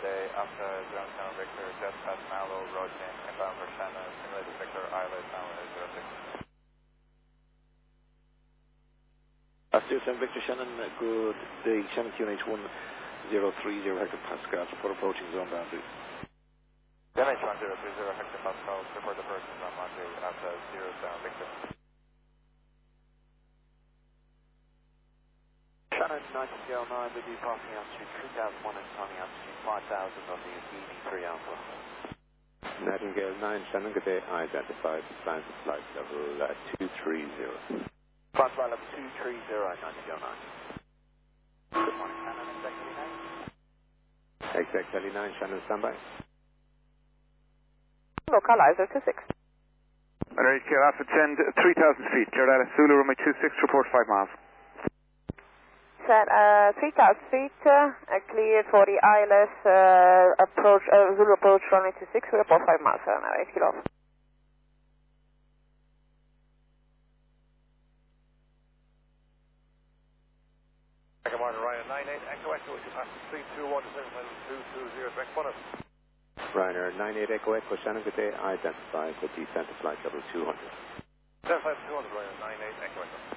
day after ground channel Victor, jet past Mallow, road change, inbound for Shannon, simulated Victor, Islet, Tower 06. Stuart Victor Shannon, good day. Shannon QNH 1030 Hector Pascal, report approaching zone boundary. QNH 1030 Hector Pascal, report the person on boundary after 07 Victor. Shannon 1909, with you passing altitude 3001 and timing altitude 5000 on the evening 3 Alpha. Nightingale 9, Shannon, good day. Identified plan for flight level 230. Flight level 230 at 1909. Good morning, Shannon, exact 39. Exact 39, Shannon, standby. Localizer 26. Alright, clear Alpha 10, 3,000 feet. Cleared out of Zulu, runway 26, report 5 miles. Set 3,000 feet, cleared for the ILS, approach, Zulu approach runway 26, we report 5 miles, now 8 kilo. Good morning, Ryan 98, Echo Echo, which is 321, 220, direct bonus. Ryanair 98 Echo Echo, Shannon, good day. Identified with descent to flight level 200. Descent 200, Ryan 98, Echo Echo.